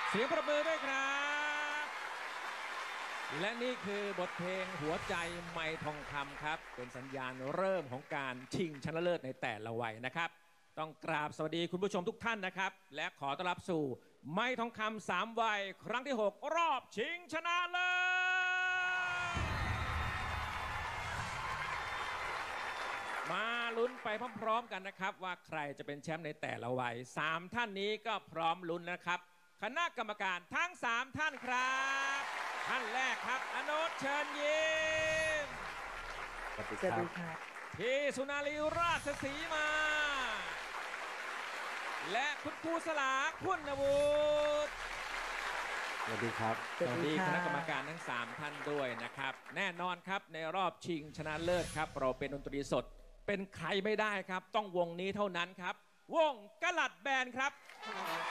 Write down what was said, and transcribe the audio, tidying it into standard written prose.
เสียงประมือด้วยครับและนี่คือบทเพลงหัวใจไมค์ทองคำครับเป็นสัญญาณเริ่มของการชิงชนะเลิศในแต่ละวัยนะครับต้องกราบสวัสดีคุณผู้ชมทุกท่านนะครับและขอต้อนรับสู่ไมค์ทองคำ3 วัยครั้งที่ 6 รอบชิงชนะเลิศมาลุ้นไปพร้อมๆกันนะครับว่าใครจะเป็นแชมป์ในแต่ละวัย3 ท่านนี้ก็พร้อมลุ้นนะครับคณะกรรมการทั้ง3 ท่านครับท่านแรกครับอนุชเชิญยิ้มสวัสดีครับพี่สุนารีราชสีมา และคุณครูสลาคุณวุฒิสวัสดีครับสวัสดีคณะกรรมการทั้ง3 ท่านด้วยนะครับแน่นอนครับในรอบชิงชนะเลิศครับเราเป็นดนตรีสดเป็นใครไม่ได้ครับต้องวงนี้เท่านั้นครับวงกะหลัดแบนด์ครับ